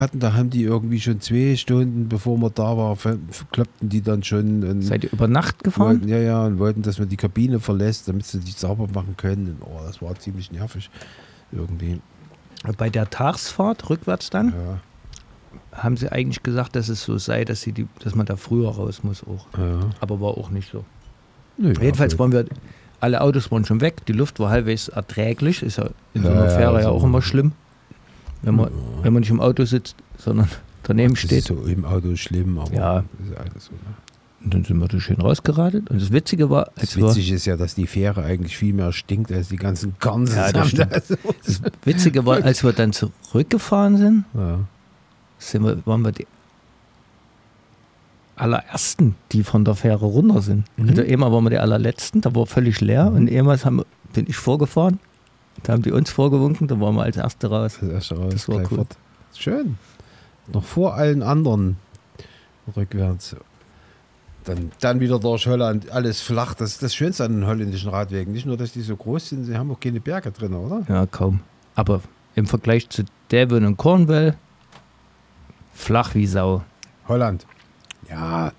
Da haben die irgendwie schon 2 Stunden, bevor wir da waren, kloppten die dann schon. Seid ihr über Nacht gefahren? Und wollten, dass man die Kabine verlässt, damit sie die sauber machen können. Und, das war ziemlich nervig irgendwie. Bei der Tagsfahrt rückwärts dann, haben sie eigentlich gesagt, dass es so sei, dass man da früher raus muss auch. Ja. Aber war auch nicht so. Nee, Jedenfalls alle Autos waren schon weg, die Luft war halbwegs erträglich, ist ja in so einer Fähre ja auch immer schlimm, wenn man nicht im Auto sitzt, sondern daneben steht. Das ist so im Auto schlimm, aber ja. Das ist alles so, ne? Und dann sind wir so schön rausgeradelt. Und das Witzige war, ist ja, dass die Fähre eigentlich viel mehr stinkt als die ganzen Ganzen. Ja, das Witzige war, als wir dann zurückgefahren sind, waren wir die allerersten, die von der Fähre runter sind. Also einmal waren wir die allerletzten, da war völlig leer und einmal bin ich vorgefahren, da haben die uns vorgewunken, da waren wir als Erste raus. Das war cool. Schön. Noch vor allen anderen rückwärts. Dann wieder durch Holland, alles flach. Das ist das Schönste an den holländischen Radwegen. Nicht nur, dass die so groß sind, sie haben auch keine Berge drin, oder? Ja, kaum. Aber im Vergleich zu Devon und Cornwall, flach wie Sau. Holland. Ja.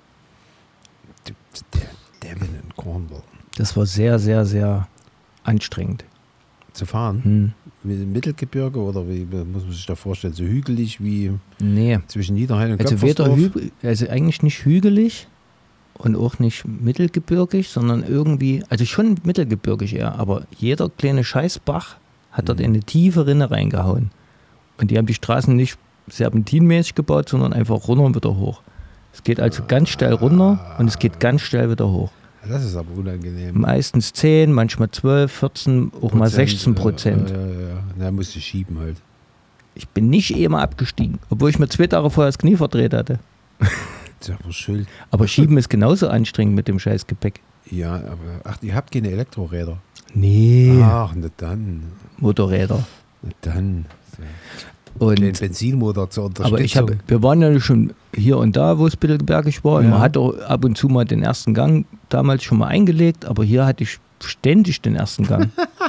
Devon und Cornwall. Das war sehr, sehr, sehr anstrengend. Zu fahren? Wie im Mittelgebirge oder wie muss man sich da vorstellen? So hügelig wie zwischen Niederrhein und Köpfersdorf? Also eigentlich nicht hügelig. Und auch nicht mittelgebirgig, sondern irgendwie, also schon mittelgebirgig eher, aber jeder kleine Scheißbach hat dort eine tiefe Rinne reingehauen. Und die haben die Straßen nicht serpentinmäßig gebaut, sondern einfach runter und wieder hoch. Es geht also ganz steil runter und es geht ganz steil wieder hoch. Das ist aber unangenehm. Meistens 10, manchmal 12, 14, auch mal 16%. Ja. Da musst du schieben halt. Ich bin nicht immer abgestiegen, obwohl ich mir 2 Tage vorher das Knie verdreht hatte. Das ist aber schuld. Aber Schieben ist genauso anstrengend mit dem scheiß Gepäck. Ja, aber ihr habt keine Elektroräder. Nee. Ach, na dann. Motorräder. Na dann. Und den Benzinmotor zur Unterstützung. Aber wir waren ja schon hier und da, wo es ein bisschen bergig war. Und man hat auch ab und zu mal den ersten Gang damals schon mal eingelegt, aber hier hatte ich ständig den ersten Gang.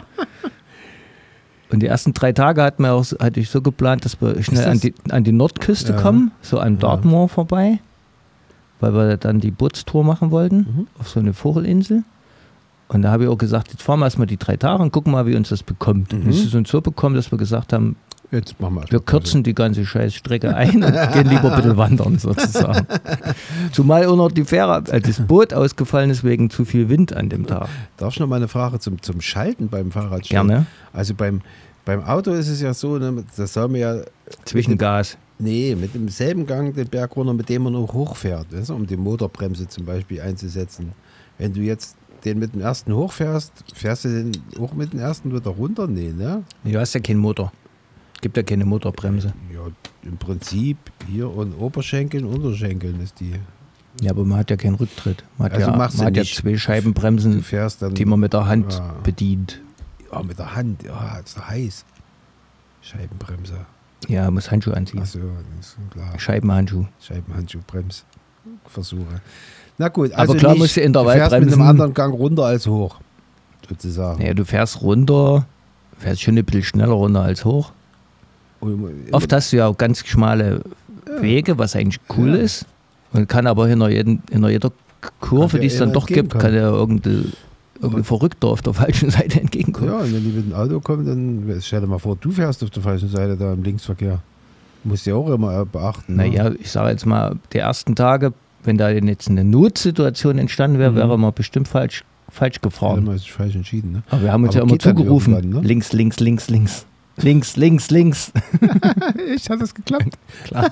Und die ersten 3 Tage hatte ich so geplant, dass wir schnell an die Nordküste kommen, so an Dartmoor vorbei, weil wir dann die Bootstour machen wollten, auf so eine Vogelinsel. Und da habe ich auch gesagt, jetzt fahren wir erstmal die 3 Tage und gucken mal, wie uns das bekommt. Und es ist uns so bekommen, dass wir gesagt haben, jetzt machen wir kürzen die ganze Scheißstrecke ein und gehen lieber ein bisschen wandern sozusagen. Zumal auch noch die Fähre, als das Boot ausgefallen ist wegen zu viel Wind an dem Tag. Darf ich noch mal eine Frage zum Schalten beim Fahrrad stellen? Gerne. Also beim Auto ist es ja so, ne, das soll man ja... Zwischengas. Nee, mit demselben Gang den Berg runter, mit dem man auch hochfährt, weißt du, um die Motorbremse zum Beispiel einzusetzen. Wenn du jetzt den mit dem ersten hochfährst, fährst du den auch mit dem ersten wieder runter? Nee, ne? Du hast ja keinen Motor. Gibt ja keine Motorbremse. Ja, im Prinzip hier und Oberschenkeln, Unterschenkeln ist die. Ja, aber man hat ja keinen Rücktritt. Man hat, also ja 2 Scheibenbremsen, dann, die man mit der Hand bedient. Ja, mit der Hand. Ja, ist doch heiß. Scheibenbremse. Ja, muss Handschuhe anziehen. Achso, das ist klar. Scheibenhandschuh, Bremsversuche. Na gut, also aber klar musst du Intervallbremsen. Du fährst mit einem anderen Gang runter als hoch, sozusagen. Ja, du fährst schon ein bisschen schneller runter als hoch. Oft hast du ja auch ganz schmale Wege, was eigentlich cool ist. Und kann aber hinter jeder Kurve, die es dann doch gibt, kann ja irgendein Verrückter auf der falschen Seite entgegenkommen. Ja, und wenn die mit dem Auto kommen, dann stell dir mal vor, du fährst auf der falschen Seite da im Linksverkehr. Musst du ja auch immer beachten. Naja, ich sage jetzt mal, die ersten Tage, wenn da jetzt eine Notsituation entstanden wäre, wäre man bestimmt falsch gefahren. Ja, dann ist falsch entschieden. Ne? Aber wir haben uns ja immer zugerufen, ne? Links. Links. Echt, hat das geklappt? Klar.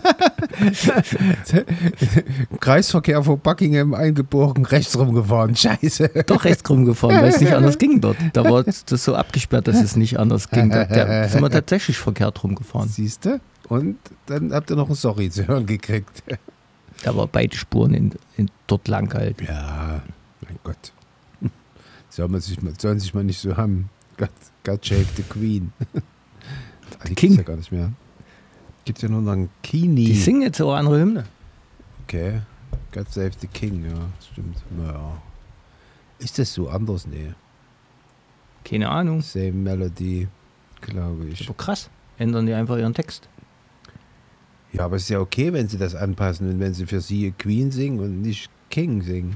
Kreisverkehr vor Buckingham eingebogen, rechts rumgefahren. Scheiße. Doch rechts rumgefahren, weil es nicht anders ging dort. Da war das so abgesperrt, dass es nicht anders ging. Da sind wir tatsächlich verkehrt rumgefahren. Siehst du? Und dann habt ihr noch ein Sorry zu hören gekriegt. Da war beide Spuren in dort lang halt. Ja, mein Gott. Sollen sich mal nicht so haben. God save the Queen. Die King. Gibt's ja gar nicht mehr. Gibt ja nur noch einen Kini. Die singen jetzt auch andere Hymne. Okay. God save the King, ja, stimmt. Naja. Ist das so anders? Nee. Keine Ahnung. Same Melody, glaube ich. Aber krass. Ändern die einfach ihren Text. Ja, aber es ist ja okay, wenn sie das anpassen und wenn sie für sie Queen singen und nicht King singen.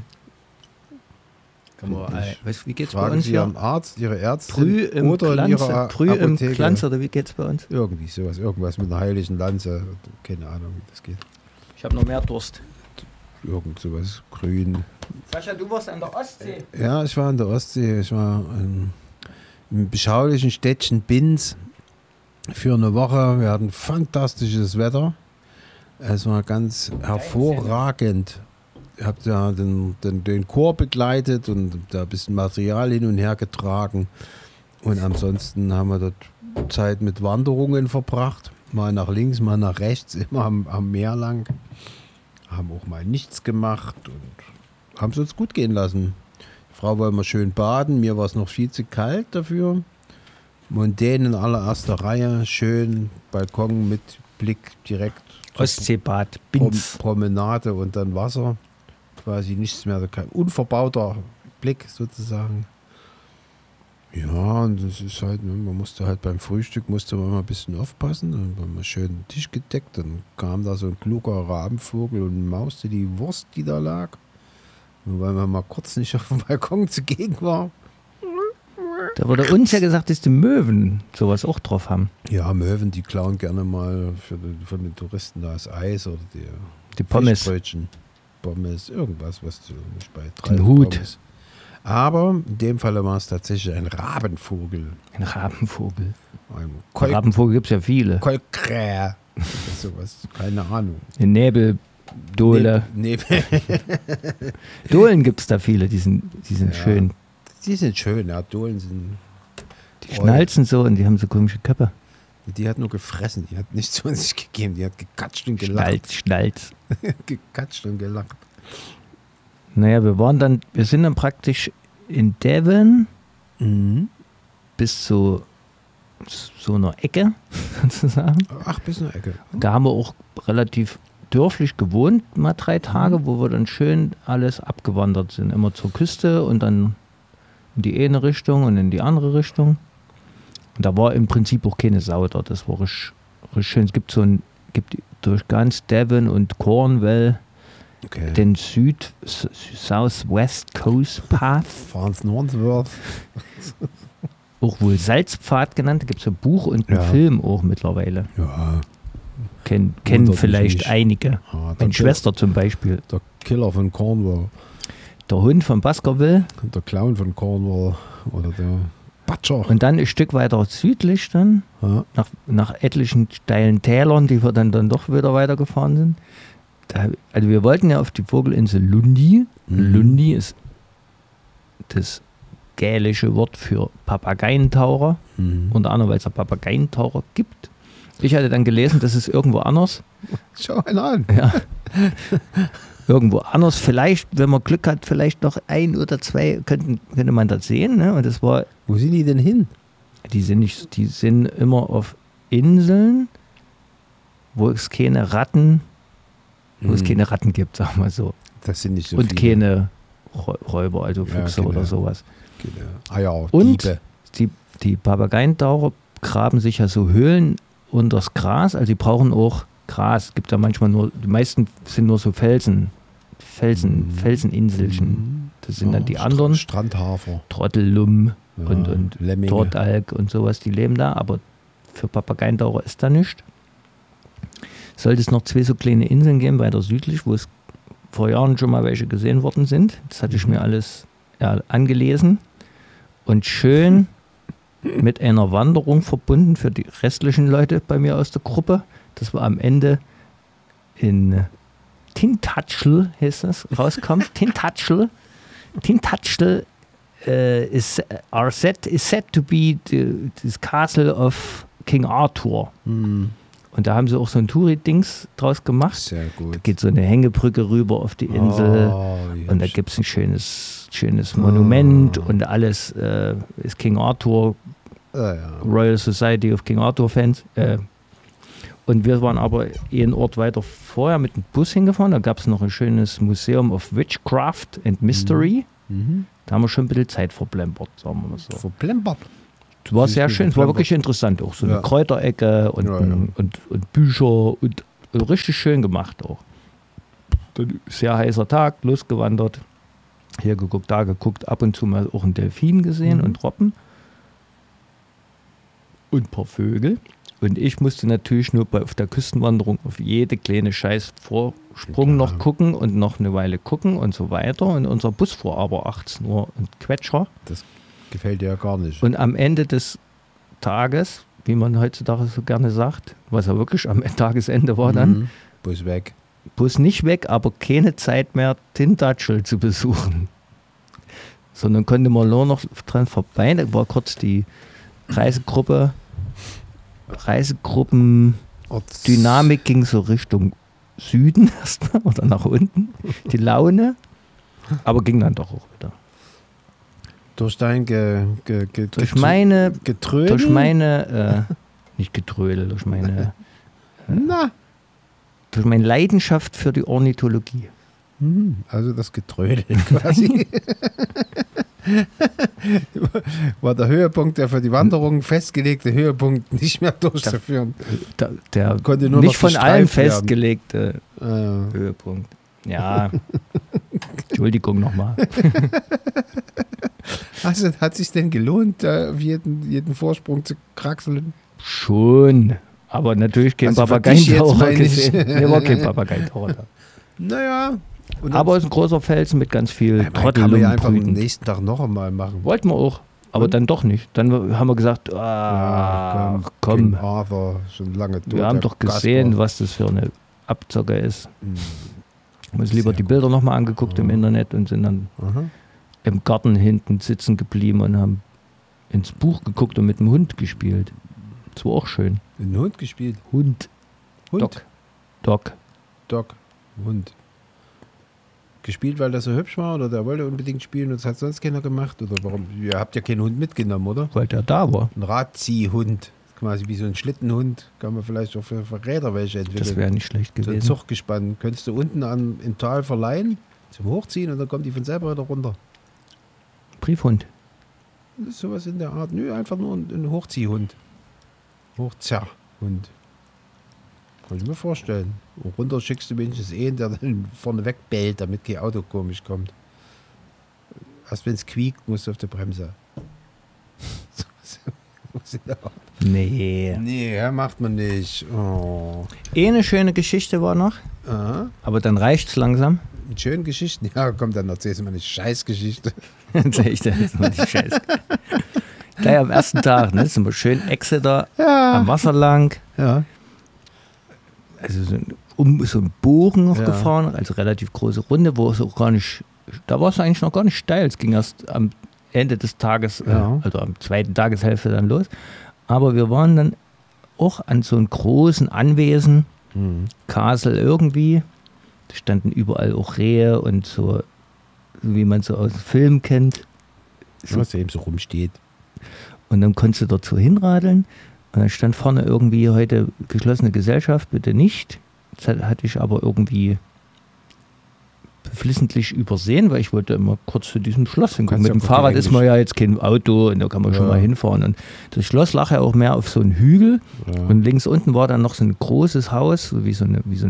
Wie geht's bei Fragen uns Sie hier? Ihren Arzt, Ihre Ärztin Brüh im oder in Glanze, Ihrer Brüh im Apotheke. Glanze, oder wie geht's bei uns? Irgendwie sowas, irgendwas mit einer heiligen Lanze. Keine Ahnung, wie das geht. Ich habe noch mehr Durst. Irgend sowas, grün. Sascha, du warst an der Ostsee. Ja, ich war an der Ostsee. Ich war im beschaulichen Städtchen Binz für eine Woche. Wir hatten fantastisches Wetter. Es war ganz hervorragend. Ich habe ja den Chor begleitet und da ein bisschen Material hin und her getragen. Und ansonsten haben wir dort Zeit mit Wanderungen verbracht. Mal nach links, mal nach rechts, immer am Meer lang. Haben auch mal nichts gemacht und haben es uns gut gehen lassen. Die Frau wollte mal schön baden, mir war es noch viel zu kalt dafür. Mondän in allererster Reihe, schön, Balkon mit Blick direkt. Ostseebad, Binz. Promenade und dann Wasser. Quasi nichts mehr, kein unverbauter Blick sozusagen. Ja, und das ist halt, man musste halt beim Frühstück mal ein bisschen aufpassen. Dann war mal schön den Tisch gedeckt, dann kam da so ein kluger Rabenvogel und mauste die Wurst, die da lag. Nur weil man mal kurz nicht auf dem Balkon zugegen war. Da wurde uns ja gesagt, dass die Möwen sowas auch drauf haben. Ja, Möwen, die klauen gerne mal von den Touristen das Eis oder Die Pommes. Fischbrötchen, Pommes, irgendwas, was du nicht bei Den Hut. Pommes. Aber in dem Fall war es tatsächlich ein Rabenvogel. Ein Rabenvogel. Ein Rabenvogel gibt es ja viele. Kolkrä. Sowas, keine Ahnung. Eine Nebeldole. Dohlen gibt es da viele, die sind schön. Die sind schön, ja. Dohlen sind. Die schnalzen so und die haben so komische Köpfe. Die hat nur gefressen, die hat nichts von sich gegeben, die hat gekatscht und gelacht. Schnalz. Gekatscht und gelacht. Naja, wir sind dann praktisch in Devon bis zu so einer Ecke, sozusagen. Ach, bis eine Ecke. Da haben wir auch relativ dörflich gewohnt, mal 3 Tage, wo wir dann schön alles abgewandert sind. Immer zur Küste und dann in die eine Richtung und in die andere Richtung. Und da war im Prinzip auch keine Sau da. Das war richtig schön. Es gibt durch ganz Devon und Cornwall den Southwest Coast Path. Fahren Northworth. Auch wohl Salzpfad genannt. Da gibt es ein Buch und einen Film auch mittlerweile. Ja. Kennen vielleicht nicht. einige. Meine Schwester zum Beispiel. Der Killer von Cornwall. Der Hund von Baskerville. Der Clown von Cornwall. Oder der Butcher. Und dann ein Stück weiter südlich dann, nach etlichen steilen Tälern, die wir dann doch wieder weitergefahren sind. Also wir wollten ja auf die Vogelinsel Lundi. Lundi ist das gälische Wort für Papageientaucher. Unter anderem, weil es Papageientaucher gibt. Ich hatte dann gelesen, das ist irgendwo anders. Schau einen an. Ja. Irgendwo anders. Vielleicht, wenn man Glück hat, vielleicht noch 1 oder 2 könnte man das sehen. Ne? Und das war. Wo sind die denn hin? Die sind immer auf Inseln, wo es keine Ratten gibt, sagen wir so. Das sind nicht so und viele. Keine Räuber, also Füchse oder sowas. Eier, und Diebe. die Papageientaucher graben sich ja so Höhlen unter das Gras, also die brauchen auch Gras. Es gibt ja manchmal die meisten sind nur so Felseninselchen. Das sind dann die anderen. Strandhafer. Trottellum und Lemminge. Tortalg und sowas, die leben da, aber für Papageientaucher ist da nichts. Sollte es noch 2 so kleine Inseln geben, weiter südlich, wo es vor Jahren schon mal welche gesehen worden sind. Das hatte ich mir alles angelesen und schön mit einer Wanderung verbunden für die restlichen Leute bei mir aus der Gruppe. Das war am Ende in Tintagel, heißt das, rauskommt. Tintagel is said to be this castle of King Arthur. Und da haben sie auch so ein Touri-Dings draus gemacht. Sehr gut. Da geht so eine Hängebrücke rüber auf die Insel. Und da gibt es ein schönes Monument und alles ist King Arthur, Royal Society of King Arthur Fans. Und wir waren aber einen Ort weiter vorher mit dem Bus hingefahren. Da gab es noch ein schönes Museum of Witchcraft and Mystery. Da haben wir schon ein bisschen Zeit verplempert, sagen wir mal so. Verplempert? Es war sehr schön, es war wirklich interessant. Auch so eine Kräuterecke und Bücher und richtig schön gemacht auch. Dann sehr heißer Tag, losgewandert, hier geguckt, da geguckt, ab und zu mal auch einen Delfin gesehen und Robben und ein paar Vögel. Und ich musste natürlich nur auf der Küstenwanderung auf jede kleine scheiß Vorsprung noch gucken und noch eine Weile gucken und so weiter. Und unser Bus fuhr aber 18 Uhr und Quetscher. Das gefällt dir ja gar nicht. Und am Ende des Tages, wie man heutzutage so gerne sagt, was ja wirklich am Tagesende war dann, Bus weg. Bus nicht weg, aber keine Zeit mehr, Tintatschel zu besuchen. Sondern konnte man nur noch dran vorbei. Da war kurz die Reisegruppendynamik ging so Richtung Süden erstmal oder nach unten. Die Laune, aber ging dann doch auch wieder. Durch dein Durch meine Leidenschaft für die Ornithologie. Also das Getrödel quasi. War der Höhepunkt, der für die Wanderung festgelegte Höhepunkt, nicht mehr durchzuführen. Der konnte nur nicht noch von allen gestreift werden. festgelegte Höhepunkt. Ja, Entschuldigung nochmal. Also, hat es sich denn gelohnt, auf jeden Vorsprung zu kraxeln? Schon, aber natürlich kein Also für dich jetzt Papageientaucher meine ich. gesehen. Nee, war kein Papageientaucher da. Naja. Und Aber es ist ein großer Felsen mit ganz viel kann man Trottel ja und einfach am Brüten. nächsten Tag noch einmal machen. Wollten wir auch, aber dann doch nicht. Dann haben wir gesagt, komm. King Arthur, schon lange tot. Wir haben der doch gesehen, Gaspar. was das für eine Abzocke ist. Haben uns lieber Sehr die Bilder nochmal angeguckt im Internet und sind dann Aha. im Garten hinten sitzen geblieben und haben ins Buch geguckt und mit dem Hund gespielt. Das war auch schön. Einen Hund gespielt. Hund. Hund? Doc. Hund. Gespielt, weil das so hübsch war oder der wollte unbedingt spielen und es hat sonst keiner gemacht? Oder warum? Ihr habt ja keinen Hund mitgenommen, oder? Weil der da war. Ein Radziehhund. Quasi wie so ein Schlittenhund. Kann man vielleicht auch für Räder welche entwickeln. Das wäre nicht schlecht So ein gewesen. Zuchtgespann. Könntest du unten im Tal verleihen, zum Hochziehen und dann kommt die von selber wieder runter. Briefhund. Das ist sowas in der Art. Nö, einfach nur ein Hochziehhund. Hochzerrhund. Kann ich mir vorstellen. Und runter schickst du wenigstens einen, der dann vorne wegbellt, damit kein Auto komisch kommt. Erst wenn es quiekt, musst du auf die Bremse. Was in der Art. Nee. Nee, ja, macht man nicht. Oh. Eine schöne Geschichte war noch, Aha. aber dann reicht's langsam. Mit schönen Geschichten. Ja, komm, dann erzählst du mal eine Scheißgeschichte. Erzähl ich dir jetzt mal die Scheiße. Gleich am ersten Tag, ne, sind wir schön Exeter am Wasser lang. Ja. Also so einen Bogen noch Ja. gefahren, also relativ große Runde, wo es auch gar nicht, da war es eigentlich noch gar nicht steil. Es ging erst am Ende des Tages, Ja. also am zweiten Tageshälfte dann los. Aber wir waren dann auch an so einem großen Anwesen, Castle irgendwie. Da standen überall auch Rehe und so, wie man so aus dem Film kennt. Was da eben so rumsteht. Und dann konntest du dazu hinradeln. Und dann stand vorne irgendwie heute geschlossene Gesellschaft, bitte nicht. Das hatte ich aber irgendwie beflissentlich übersehen, weil ich wollte immer kurz zu diesem Schloss hinkommen. Kannst Mit dem ja Fahrrad wirklich ist man ja jetzt kein Auto und da kann man schon Ja. mal hinfahren. Und das Schloss lag ja auch mehr auf so einem Hügel. Ja. Und links unten war dann noch so ein großes Haus, so wie so ein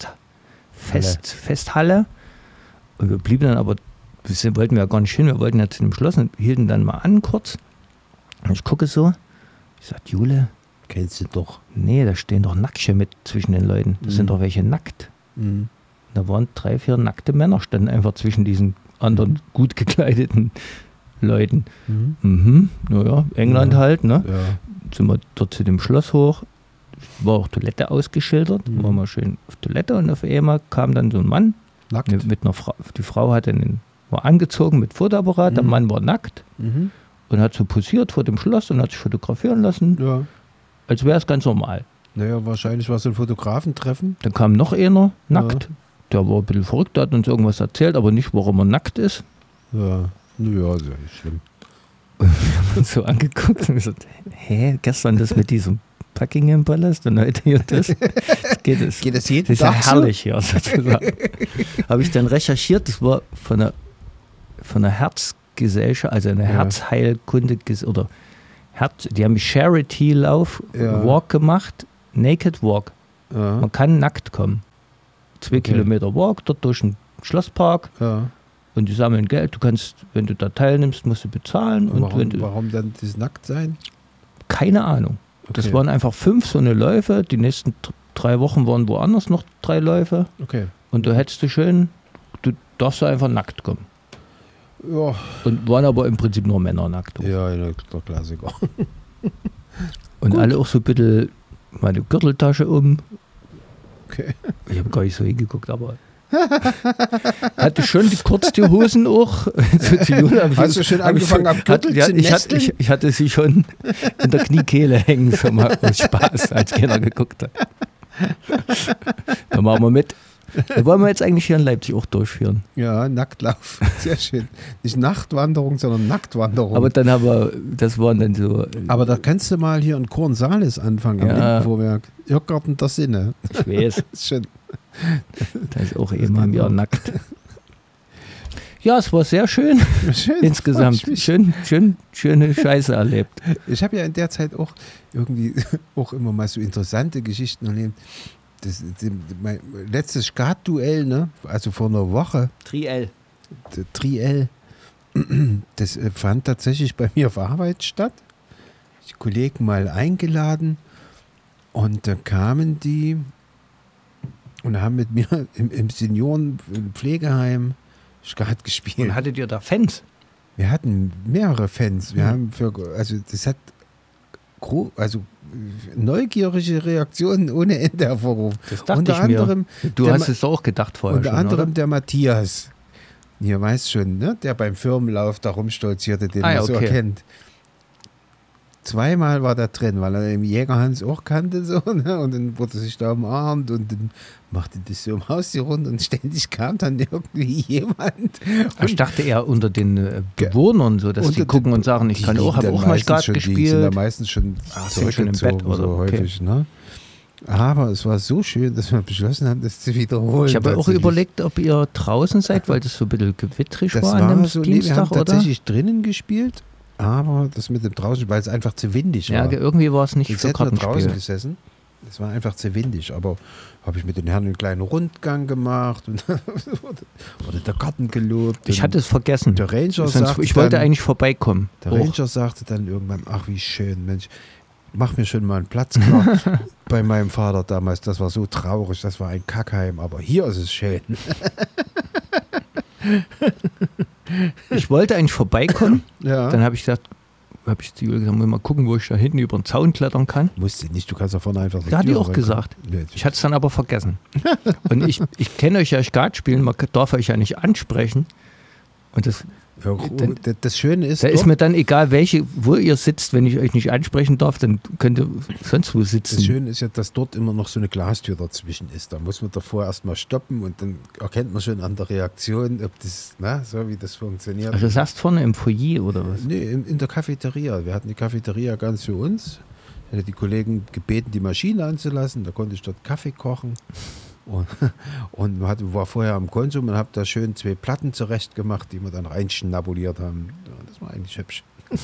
Festhalle. Und wir blieben dann aber, wollten wir ja gar nicht hin, wir wollten ja zu dem Schloss und hielten dann mal an kurz. Und ich gucke so, ich sag, Jule, Kennst du doch. nee, da stehen doch Nacktsche mit zwischen den Leuten. Das sind doch welche nackt. Mhm. Da waren 3, 4 nackte Männer, standen einfach zwischen diesen anderen gut gekleideten Leuten. Naja, England Ja. halt, ne? Ja. Sind wir dort zu dem Schloss hoch, war auch Toilette ausgeschildert, waren wir schön auf Toilette und auf einmal kam dann so ein Mann Nackt. mit einer Frau. Die Frau war angezogen mit Fotoapparat, der Mann war nackt Mhm. und hat so posiert vor dem Schloss und hat sich fotografieren lassen, Ja. als wäre es ganz normal. Naja, wahrscheinlich war es ein Fotografentreffen. Dann kam noch einer nackt, der war ein bisschen verrückt, hat uns irgendwas erzählt, aber nicht, warum er nackt ist. Ja. Naja, ist ja nicht schlimm. Und so angeguckt und gesagt, hä, gestern das mit diesem Buckingham Palast und heute hier das. Geht es? Geht das jeden Das ist ja Tag so? herrlich hier sozusagen. Habe ich dann recherchiert, das war von einer Herzgesellschaft, also eine Herzheilkunde oder die haben Charity-Lauf, Ja. Walk gemacht, Naked Walk. Ja. Man kann nackt kommen. 2 Kilometer Walk, dort durch den Schlosspark. Ja. Und die sammeln Geld. Du kannst, wenn du da teilnimmst, musst du bezahlen. Und Warum dann das Nacktsein? Keine Ahnung. Okay. Das waren einfach 5 so eine Läufe. Die nächsten 3 Wochen waren woanders noch 3 Läufe. Okay. Und du darfst einfach nackt kommen. Ja. Und waren aber im Prinzip nur Männer nackt. Ja, der Klassiker. Und Gut. alle auch so ein bisschen meine Gürteltasche um. Okay. Ich habe gar nicht so hingeguckt, aber hatte schon kurz die Hosen auch. Hast du schon angefangen am Gürtel zu nesteln? Ich hatte sie schon in der Kniekehle hängen, so mal aus Spaß, als keiner geguckt hat. Da machen wir mit. Da wollen wir jetzt eigentlich hier in Leipzig auch durchführen. Ja, Nacktlauf. Sehr schön. Nicht Nachtwanderung, sondern Nacktwanderung. Aber dann das waren dann so. Aber da kannst du mal hier in Kornsalis anfangen, am Lindenvorwerk. Irrgarten der Sinne. Ich weiß. Ist schön. Da ist auch eben wieder nackt. Ja, es war sehr schön. Schön. Insgesamt. Schöne Scheiße erlebt. Ich habe ja in der Zeit auch irgendwie auch immer mal so interessante Geschichten erlebt. Mein letztes Skatduell, ne? Also vor einer Woche. Triell. Triell. Das fand tatsächlich bei mir auf Arbeit statt. Die Kollegen mal eingeladen und da kamen die und haben mit mir im Seniorenpflegeheim Skat gespielt. Und hattet ihr da Fans? Wir hatten mehrere Fans. Wir haben das hat neugierige Reaktionen ohne Ende hervorgerufen. Das dachte ich mir. Du hast es auch gedacht vorher unter schon, anderem oder? der Matthias. Ihr weißt schon, ne? Der beim Firmenlauf da rumstolzierte, den man so erkennt. Zweimal war der drin, weil er den Jäger Hans auch kannte. So, ne? Und dann wurde sich da umarmt und dann machte das so im Haus die Runde und ständig kam dann irgendwie jemand. Ich dachte eher unter den Bewohnern, so, dass die gucken und sagen, ich habe auch mal Skat gespielt. Die sind da meistens schon schon im Bett oder so häufig. Ne? Aber es war so schön, dass wir beschlossen haben, das zu wiederholen. Ich habe auch überlegt, ob ihr draußen seid, weil das so ein bisschen gewittrig war an dem Dienstag, wir haben oder? tatsächlich drinnen gespielt, aber das mit dem draußen, weil es einfach zu windig war. Ja, irgendwie war es nicht für Kartenspiel. Draußen gesessen. Es war einfach zu windig, aber habe ich mit den Herren einen kleinen Rundgang gemacht und wurde der Garten gelobt. Ich hatte es vergessen. Der Ranger ich wollte eigentlich vorbeikommen. Der Ranger sagte dann irgendwann, ach wie schön, Mensch, mach mir schon mal einen Platz klar. Bei meinem Vater damals, das war so traurig, das war ein Kackheim, aber hier ist es schön. Ich wollte eigentlich vorbeikommen, ja. Dann habe ich gesagt, zu Julia gesagt, mal gucken, wo ich da hinten über den Zaun klettern kann. Musst du nicht, du kannst da vorne einfach... Da hat die auch gesagt. Nee, ich hatte es dann aber vergessen. Und ich kenne euch ja Skat spielen, man darf euch ja nicht ansprechen. Und das Schöne ist... Da ist mir dann egal, wo ihr sitzt, wenn ich euch nicht ansprechen darf, dann könnt ihr sonst wo sitzen. Das Schöne ist ja, dass dort immer noch so eine Glastür dazwischen ist. Da muss man davor erstmal stoppen und dann erkennt man schon an der Reaktion, ob das, so wie das funktioniert. Also du sagst vorne im Foyer oder was? Nee, in der Cafeteria. Wir hatten die Cafeteria ganz für uns. Ich hatte die Kollegen gebeten, die Maschine anzulassen. Da konnte ich dort Kaffee kochen. Und war vorher am Konsum und habe da schön 2 Platten zurecht gemacht, die wir dann reinschnabuliert haben. Ja, das war eigentlich hübsch.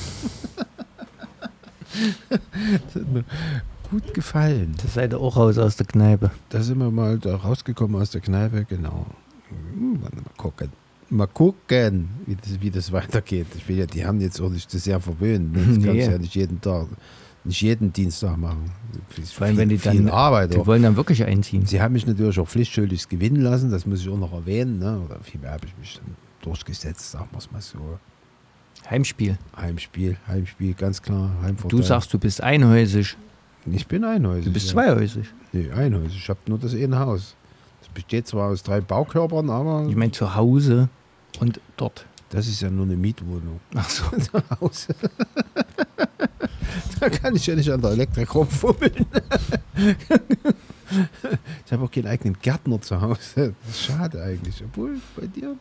Das hat mir gut gefallen. Da seid ihr auch raus aus der Kneipe. Da sind wir mal da rausgekommen aus der Kneipe, genau. Mal gucken, wie das weitergeht. Die haben jetzt auch nicht zu sehr verwöhnt. Das kannst du ja nicht jeden Tag. Nicht jeden Dienstag machen. Vor allem, wenn die dann Arbeit. Die wollen dann wirklich einziehen. Sie haben mich natürlich auch pflichtschuldig gewinnen lassen, das muss ich auch noch erwähnen. Ne? Oder vielmehr habe ich mich dann durchgesetzt, sagen wir es mal so. Heimspiel, ganz klar. Heimvorteil. Du sagst, du bist einhäusig. Ich bin einhäusig. Du bist zweihäusig. Nee, einhäusig. Ich habe nur das eine Haus. Das besteht zwar aus 3 Baukörpern, aber... Ich meine zu Hause und dort. Das ist ja nur eine Mietwohnung. Ach so. Zu Hause. Da kann ich ja nicht an der Elektrik rumfummeln. Ich habe auch keinen eigenen Gärtner zu Hause. Das ist schade eigentlich. Obwohl, bei dir,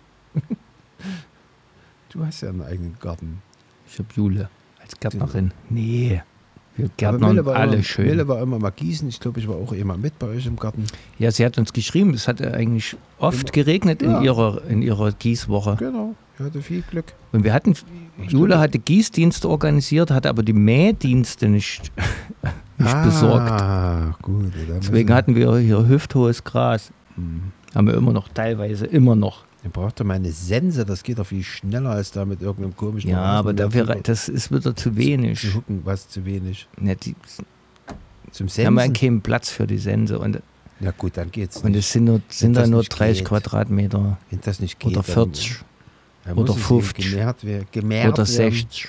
du hast ja einen eigenen Garten. Ich habe Jule als Gärtnerin. Nee, wir Gärtnern alle schön. Mille war immer mal gießen. Ich glaube, ich war auch immer mit bei euch im Garten. Ja, sie hat uns geschrieben, es hat eigentlich oft geregnet in ihrer Gießwoche. Genau, ich hatte viel Glück. Und Jule hatte Gießdienste organisiert, hatte aber die Mähdienste nicht nicht besorgt. Ah, gut. Deswegen hatten wir hier hüfthohes Gras. Haben wir teilweise immer noch. Ihr braucht doch mal eine Sense, das geht doch viel schneller als da mit irgendeinem komischen Ja, aber Rasen. das ist wieder zu wenig. Zu hucken, was zu wenig. Ja, Zum wir haben ja Sensen? keinen Platz für die Sense. Und Ja gut, dann geht's Und nicht. es sind das nur nicht 30 geht. Quadratmeter Wenn das nicht geht, oder 40 dann oder muss es 50 gemäht oder werden. 60.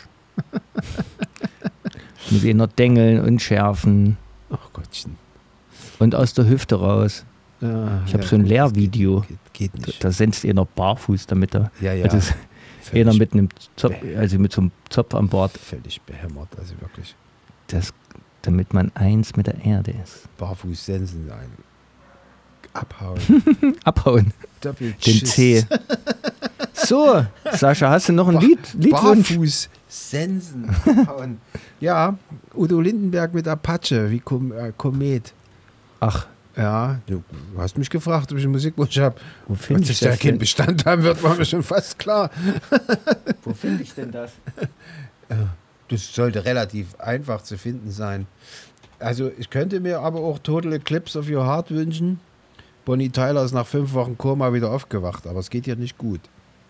Mit einer Dengeln und Schärfen Ach Gottchen. und aus der Hüfte raus. Ja, Ich habe so ein gut, Lehrvideo. Geht nicht. Da senzt einer barfuß damit er. Ja, ja. Also einer Völlig, mit einem Zopf, also mit so einem Zopf an Bord, völlig behämmert, also wirklich. damit man eins mit der Erde ist. Barfuß sensen ein. Abhauen. Abhauen. Den Doppelschiss. Zeh. So, Sascha, hast du noch ein Liedwunsch? Barfuß sensen. Abhauen. Ja, Udo Lindenberg mit Apache, wie Komet. Ach, Ja, du hast mich gefragt, ob ich einen Musikwunsch habe. wo finde Dass ich da das keinen denn? Bestand haben wird, war mir schon fast klar. Wo finde ich denn das? Das sollte relativ einfach zu finden sein. Also ich könnte mir aber auch Total Eclipse of Your Heart wünschen. Bonnie Tyler ist nach 5 Wochen Koma wieder aufgewacht, aber es geht ja nicht gut.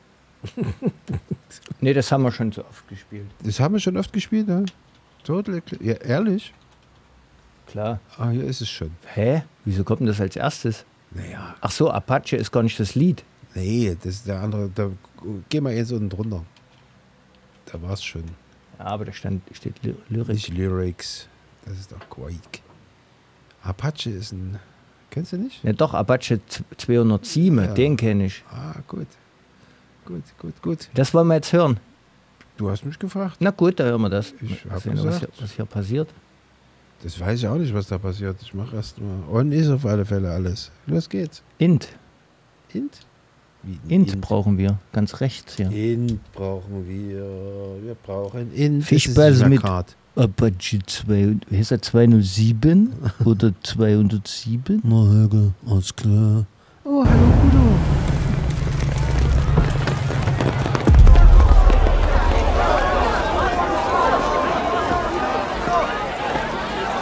Nee, das haben wir schon so oft gespielt. Das haben wir schon oft gespielt, ne? Total Eclipse. Ja, ehrlich? Klar. Ah, hier ist es schon. Hä? Wieso kommt denn das als erstes? Naja, Ach so, Apache ist gar nicht das Lied. nee, das ist der andere. Da, geh mal jetzt unten drunter. Da war es schon. Ja, aber da steht Lyrik. Nicht Lyrics. Das ist doch Quake. Apache ist ein. Kennst du nicht? Ja doch, Apache 207, Ja. den kenne ich. Ah, gut. Gut. Das wollen wir jetzt hören. Du hast mich gefragt. Na gut, da hören wir das. Ich hab Sehen wir, gesagt. was hier passiert. Das weiß ich auch nicht, was da passiert. Ich mache erst mal. On ist auf alle Fälle alles. Los geht's. Int. Int? Wie ein Int brauchen wir. Ganz rechts hier. Int brauchen wir. Wir brauchen Int. Fischball Das ist mit- Card. Apache 2. Ist er 207 oder 207? Na, Helge, alles klar. Oh, hallo, Udo.